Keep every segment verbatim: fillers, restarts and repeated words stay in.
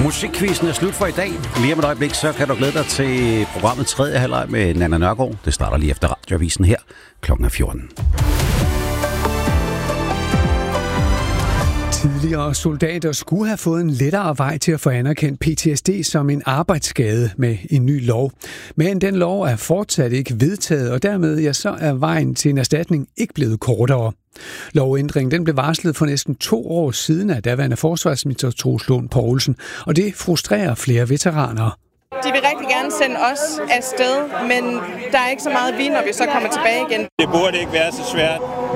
Musikquizzen er slut for i dag. Lige om et øjeblik, så kan du glæde dig til programmet tredje halvleg med Nanna Nørgaard. Det starter lige efter radioavisen her. Klokken er fjorten. Tidligere soldater skulle have fået en lettere vej til at få anerkendt P T S D som en arbejdsskade med en ny lov. Men den lov er fortsat ikke vedtaget, og dermed ja, så er vejen til en erstatning ikke blevet kortere. Lovændringen den blev varslet for næsten to år siden af daværende forsvarsminister Troels Lund Poulsen, og det frustrerer flere veteraner. De vil rigtig gerne sende os afsted, men der er ikke så meget vi, når vi så kommer tilbage igen. Det burde ikke være så svært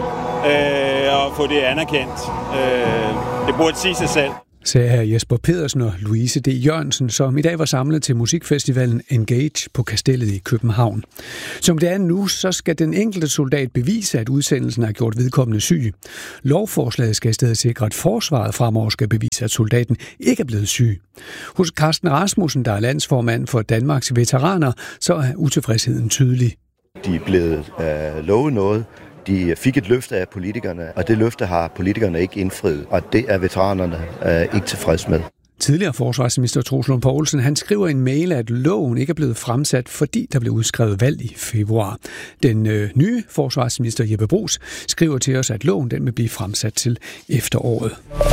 øh, at få det anerkendt. Øh, det burde sige sig selv. Sagde her Jesper Pedersen og Louise D. Jørgensen, som i dag var samlet til musikfestivalen Engage på Kastellet i København. Som det er nu, så skal den enkelte soldat bevise, at udsendelsen har gjort vedkommende syg. Lovforslaget skal i stedet sikre, at forsvaret fremover skal bevise, at soldaten ikke er blevet syg. Hos Carsten Rasmussen, der er landsformand for Danmarks veteraner, så er utilfredsheden tydelig. De er blevet øh, lovet noget. De fik et løfte af politikerne, og det løfte har politikerne ikke indfriet, og det er veteranerne øh, ikke tilfreds med. Tidligere forsvarsminister Troels Lund Poulsen, han skriver i en mail, at loven ikke er blevet fremsat, fordi der blev udskrevet valg i februar. Den øh, nye forsvarsminister Jeppe Bruus skriver til os, at loven den vil blive fremsat til efteråret.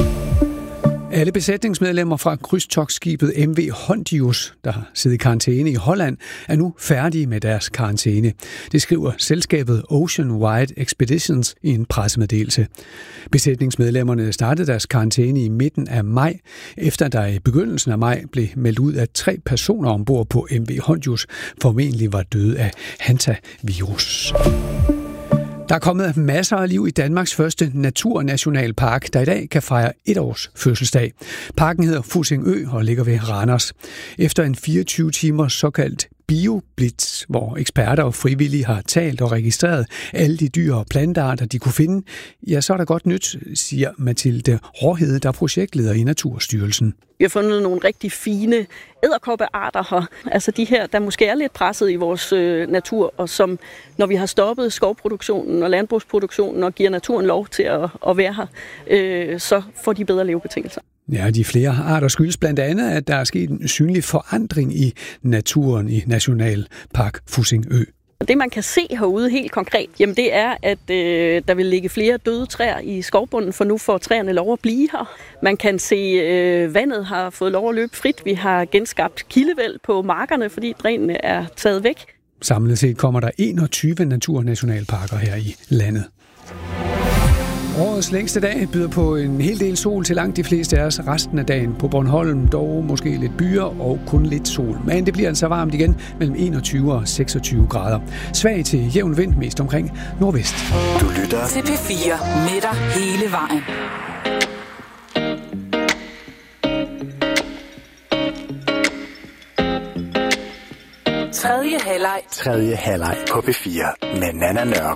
Alle besætningsmedlemmer fra krydstogtskibet M V Hondius, der har siddet i karantæne i Holland, er nu færdige med deres karantæne. Det skriver selskabet Ocean Wide Expeditions i en pressemeddelelse. Besætningsmedlemmerne startede deres karantæne i midten af maj, efter der i begyndelsen af maj blev meldt ud, at tre personer ombord på M V Hondius formentlig var døde af hantavirus. Der er kommet masser af liv i Danmarks første naturnationalpark, der i dag kan fejre et års fødselsdag. Parken hedder Fussingø og ligger ved Randers. Efter en fireogtyve timers såkaldt BioBlitz, hvor eksperter og frivillige har talt og registreret alle de dyr og plantearter, de kunne finde, ja, så er der godt nyt, siger Mathilde Råhede, der er projektleder i Naturstyrelsen. Vi har fundet nogle rigtig fine edderkoppearter her, altså de her, der måske er lidt presset i vores øh, natur, og som, når vi har stoppet skovproduktionen og landbrugsproduktionen og giver naturen lov til at, at være her, øh, så får de bedre levebetingelser. Ja, de flere arter skyldes blandt andet, at der er sket en synlig forandring i naturen i Nationalpark Fussingø. Det, man kan se herude helt konkret, jamen det er, at øh, der vil ligge flere døde træer i skovbunden, for nu får træerne lov at blive her. Man kan se, øh, vandet har fået lov at løbe frit. Vi har genskabt kildevæld på markerne, fordi drænene er taget væk. Samlet set kommer der enogtyve naturnationalparker her i landet. Årets længste dag byder på en hel del sol til langt de fleste af os resten af dagen. På Bornholm dog måske lidt byer og kun lidt sol. Men det bliver altså varmt igen mellem enogtyve og seksogtyve grader. Svag til jævn vind mest omkring nordvest. Du lytter til P fire med dig hele vejen. Tredje halvleg. Tredje halvleg på P fire med Nanna Nørgaard.